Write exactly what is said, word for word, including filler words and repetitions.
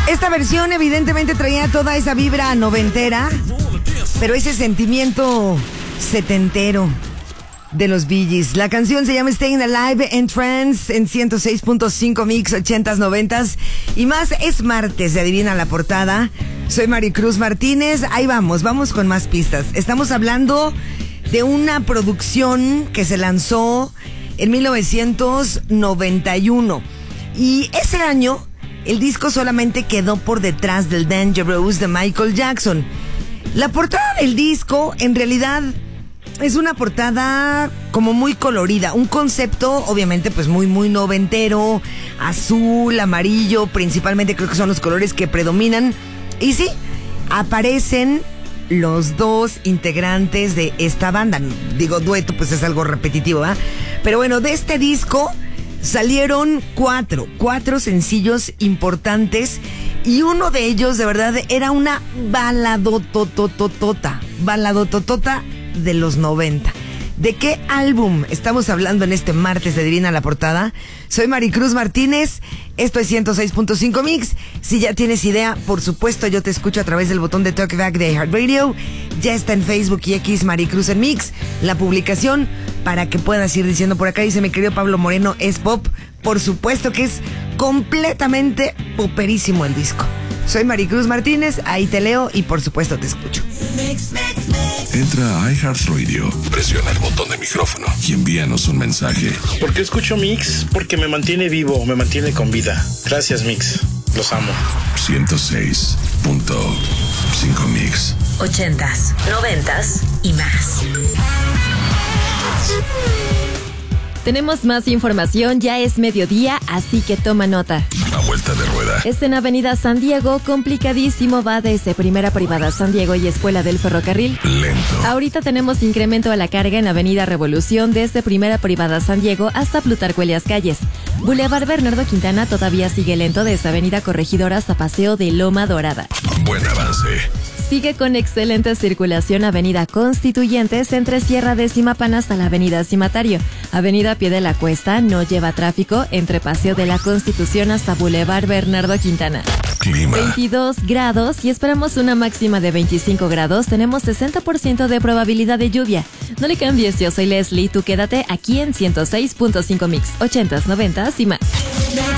Esta versión evidentemente traía toda esa vibra noventera, pero ese sentimiento setentero de los Bee Gees. La canción se llama Staying Alive en Trance en ciento seis punto cinco Mix, ochentas, noventas y más. Es martes de Adivina la Portada. Soy Maricruz Martínez. Ahí vamos, vamos con más pistas. Estamos hablando de una producción que se lanzó en mil novecientos noventa y uno. Y ese año el disco solamente quedó por detrás del Dangerous de Michael Jackson. La portada del disco en realidad es una portada como muy colorida, un concepto obviamente pues muy muy noventero, azul, amarillo, principalmente creo que son los colores que predominan. Y sí, aparecen los dos integrantes de esta banda. Digo dueto, pues es algo repetitivo, ¿eh? Pero bueno, de este disco salieron cuatro, cuatro sencillos importantes y uno de ellos de verdad era una baladotototota, baladototota de los noventa. ¿De qué álbum estamos hablando en este martes de Adivina la Portada? Soy Maricruz Martínez, esto es ciento seis punto cinco Mix. Si ya tienes idea, por supuesto yo te escucho a través del botón de Talkback de iHeartRadio. Ya está en Facebook y X Maricruz en Mix, la publicación para que puedas ir diciendo por acá. Dice mi querido Pablo Moreno, es pop. Por supuesto que es completamente poperísimo el disco. Soy Maricruz Martínez, ahí te leo y por supuesto te escucho. Entra a iHeartRadio, presiona el botón de micrófono y envíanos un mensaje. ¿Por qué escucho Mix? Porque me mantiene vivo, me mantiene con vida. Gracias, Mix. Los amo. ciento seis punto cinco Mix. Ochentas, noventas y más. Tenemos más información, ya es mediodía, así que toma nota. A vuelta de rueda. Este en Avenida San Diego, complicadísimo, va desde Primera Privada San Diego y Escuela del Ferrocarril. Lento. Ahorita tenemos incremento a la carga en Avenida Revolución desde Primera Privada San Diego hasta Plutarco Elías Calles. Boulevard Bernardo Quintana todavía sigue lento desde Avenida Corregidora hasta Paseo de Loma Dorada. Buen avance. Sigue con excelente circulación Avenida Constituyentes entre Sierra de Zimapán hasta la Avenida Cimatario. Avenida Pie de la Cuesta no lleva tráfico entre Paseo de la Constitución hasta Boulevard Bernardo Quintana. Clima. veintidós grados y esperamos una máxima de veinticinco grados. Tenemos sesenta por ciento de probabilidad de lluvia. No le cambies, yo soy Leslie. Tú quédate aquí en ciento seis punto cinco Mix. ochentas, noventas y más.